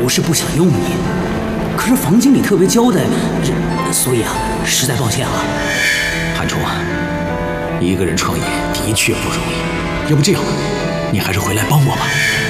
不是不想用你，可是房经理特别交代，所以啊，实在抱歉啊。 韩冲啊，一个人创业的确不容易，要不这样，你还是回来帮我吧。